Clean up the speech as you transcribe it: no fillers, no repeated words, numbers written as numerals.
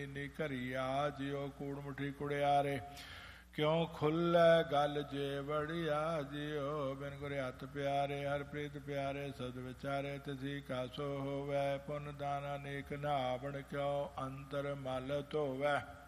ਨੀਨੀ ਘਰੀਆ ਜਿਉ ਕੂੜ ਮੁਠੀ ਕੁੜਿਆਰੇ ਕਿਉਂ ਖੁੱਲ੍ਹੈ ਗਲ ਜੇ ਵੜਿਆ ਜਿਉ ਬਿਨ ਗੁਰ ਹੱਥ ਪਿਆਰੇ ਹਰ ਪ੍ਰੀਤ ਪਿਆਰੇ ਸਦ ਵਿਚਾਰੇ ਤਿਸੀ ਕਾਸੋ ਹੋਵੈ ਪੁੰਨ ਦਾਨ ਅਨੇਕ ਨਾਵਣ ਕਿਉ ਅੰਤਰ ਮਲ ਧੋਵੈ